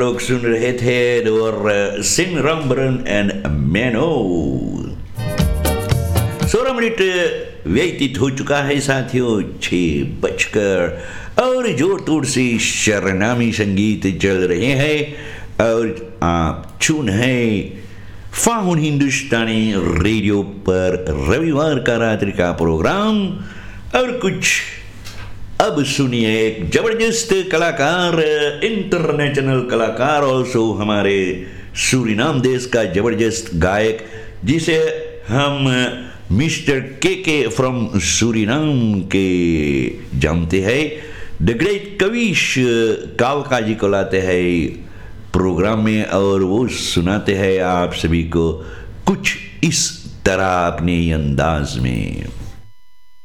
लोग सुन रहे थे और सिंह रामबरन एंड मैनो। 16 मिनट व्यतीत हो चुका है साथियों, 6 बजकर और जोर तोड़ से शरनामी संगीत चल रहे हैं और आप चुन है फाहुन हिंदुस्तानी रेडियो पर रविवार का रात्रि का प्रोग्राम। और कुछ अब सुनिए एक जबरदस्त कलाकार, इंटरनेशनल कलाकार, ऑल्सो हमारे सूरीनाम देश का जबरदस्त गायक जिसे हम मिस्टर के फ्रॉम सूरीनाम के जानते हैं। द ग्रेट कविश कालका जी को लाते हैं प्रोग्राम में और वो सुनाते हैं आप सभी को कुछ इस तरह अपने अंदाज में।